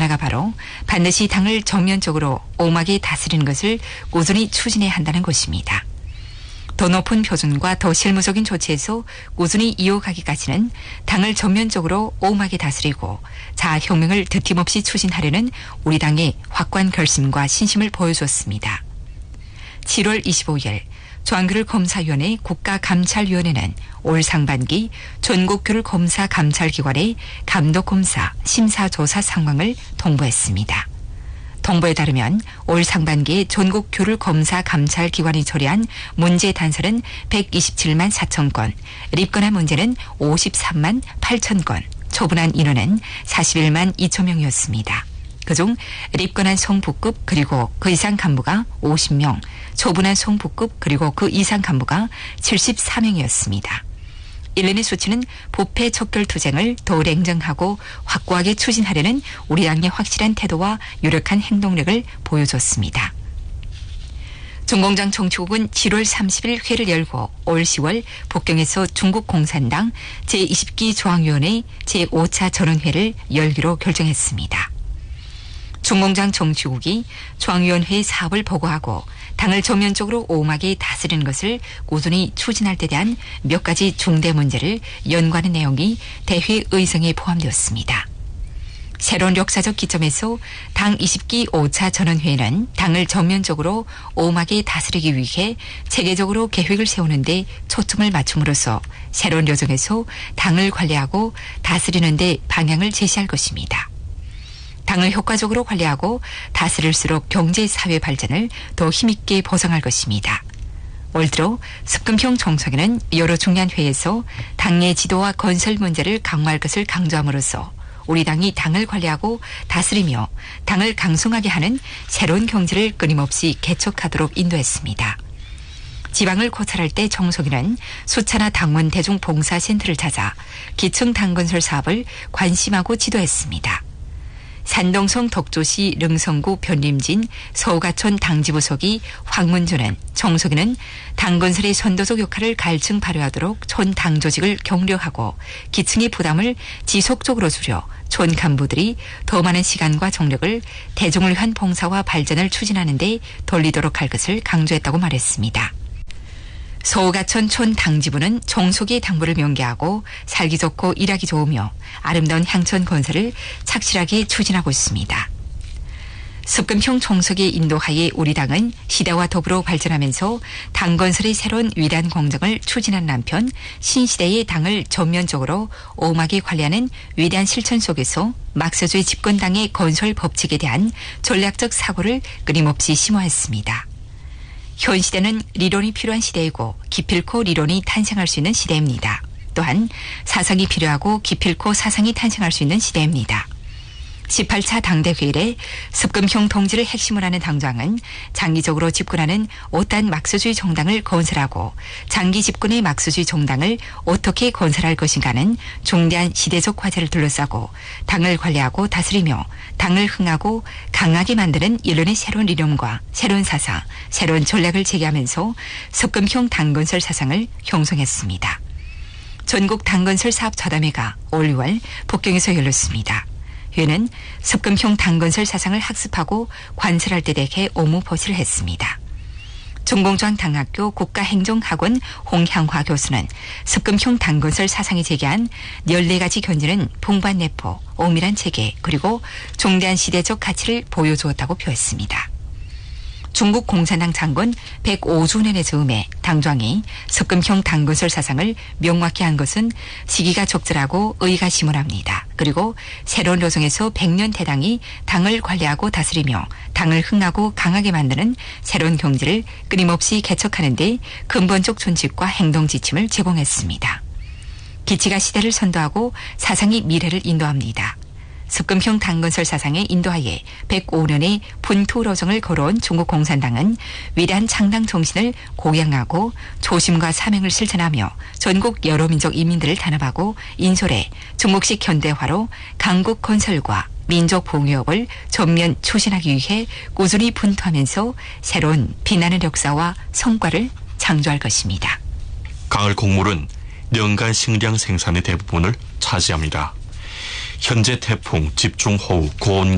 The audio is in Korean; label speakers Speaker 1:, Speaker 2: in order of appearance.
Speaker 1: 하나가 바로 반드시 당을 전면적으로 엄하게 다스리는 것을 꾸준히 추진해야 한다는 것입니다. 더 높은 표준과 더 실무적인 조치에서 꾸준히 이어가기까지는 당을 전면적으로 엄하게 다스리고 자아혁명을 드팀없이 추진하려는 우리 당의 확고한 결심과 신심을 보여줬습니다. 7월 25일 중앙교육검사위원회 국가감찰위원회는 올 상반기 전국교육검사감찰기관의 감독검사 심사조사 상황을 통보했습니다. 통보에 따르면 올 상반기 전국교육검사감찰기관이 처리한 문제 단서는 127만 4천 건, 입건한 문제는 53만 8천 건, 처분한 인원은 41만 2천 명이었습니다. 그중 입건한 성부급 그리고 그 이상 간부가 50명, 처분한 성부급 그리고 그 이상 간부가 74명이었습니다. 일련의 수치는 부패 척결 투쟁을 더 냉정하고 확고하게 추진하려는 우리 당의 확실한 태도와 유력한 행동력을 보여줬습니다. 중공장 정치국은 7월 30일 회를 열고 올 10월 북경에서 중국 공산당 제20기 중앙위원회 제5차 전원회를 열기로 결정했습니다. 중공장 정치국이 중앙위원회의 사업을 보고하고 당을 전면적으로 엄하게 다스리는 것을 꾸준히 추진할 때 대한 몇 가지 중대 문제를 연구하는 내용이 대회 의정에 포함되었습니다. 새로운 역사적 기점에서 당 20기 5차 전원회의는 당을 전면적으로 엄하게 다스리기 위해 체계적으로 계획을 세우는 데 초점을 맞춤으로써 새로운 여정에서 당을 관리하고 다스리는 데 방향을 제시할 것입니다. 당을 효과적으로 관리하고 다스릴수록 경제 사회 발전을 더 힘있게 보장할 것입니다. 올 들어 습금형 총선에는 여러 중요한 회의에서 당의 지도와 건설 문제를 강화할 것을 강조함으로써 우리 당이 당을 관리하고 다스리며 당을 강성하게 하는 새로운 경제를 끊임없이 개척하도록 인도했습니다. 지방을 고찰할 때 정석이는 수차나 당원 대중봉사센터를 찾아 기층 당건설 사업을 관심하고 지도했습니다. 산동성 덕조시 릉성구 변림진 서우가촌 당지부석이 황문주는 정석이는 당건설의 선도적 역할을 갈증 발휘하도록 촌 당조직을 격려하고 기층의 부담을 지속적으로 줄여 촌 간부들이 더 많은 시간과 정력을 대중을 위한 봉사와 발전을 추진하는 데 돌리도록 할 것을 강조했다고 말했습니다. 서우가천 촌 당지부는 정속의 당부를 명기하고 살기 좋고 일하기 좋으며 아름다운 향천 건설을 착실하게 추진하고 있습니다. 습금형 총석의 인도하에 우리 당은 시대와 더불어 발전하면서 당 건설의 새로운 위대한 공정을 추진하는 한편 신시대의 당을 전면적으로 엄하게 관리하는 위대한 실천 속에서 막서주의 집권당의 건설 법칙에 대한 전략적 사고를 끊임없이 심화했습니다. 현 시대는 리론이 필요한 시대이고 기필코 리론이 탄생할 수 있는 시대입니다. 또한 사상이 필요하고 기필코 사상이 탄생할 수 있는 시대입니다. 18차 당대회의에 습금형 통지를 핵심으로 하는 당장은 장기적으로 집권하는 오딴 막스주의 정당을 건설하고 장기 집권의 막스주의 정당을 어떻게 건설할 것인가는 중대한 시대적 과제를 둘러싸고 당을 관리하고 다스리며 당을 흥하고 강하게 만드는 일련의 새로운 이념과 새로운 사상, 새로운 전략을 제기하면서 습금형 당건설 사상을 형성했습니다. 전국 당건설 사업 자담회가 올 6월 북경에서 열렸습니다. 회는 습금형 당건설 사상을 학습하고 관설할 데 대해 오무보시를 했습니다. 중공중앙당학교 국가행정학원 홍향화 교수는 습금형 당건설 사상이 제기한 14가지 견지는 풍부한 내포, 엄밀한 체계 그리고 중대한 시대적 가치를 보여주었다고 표했습니다. 중국 공산당 창건 105주년의 즈음에 당정이 습금형 당건설 사상을 명확히 한 것은 시기가 적절하고 의의가 심오합니다. 그리고 새로운 여정에서 100년 대당이 당을 관리하고 다스리며 당을 흥하고 강하게 만드는 새로운 경제를 끊임없이 개척하는 데 근본적 준칙과 행동 지침을 제공했습니다. 기치가 시대를 선도하고 사상이 미래를 인도합니다. 습금형 당건설 사상의 인도하에 105년의 분투로정을 걸어온 중국 공산당은 위대한 창당 정신을 고양하고 초심과 사명을 실천하며 전국 여러 민족 인민들을 단합하고 인솔해 중국식 현대화로 강국 건설과 민족 봉역을 전면 추진하기 위해 꾸준히 분투하면서 새로운 빛나는 역사와 성과를 창조할 것입니다.
Speaker 2: 가을 곡물은 연간 식량 생산의 대부분을 차지합니다. 현재 태풍, 집중호우, 고온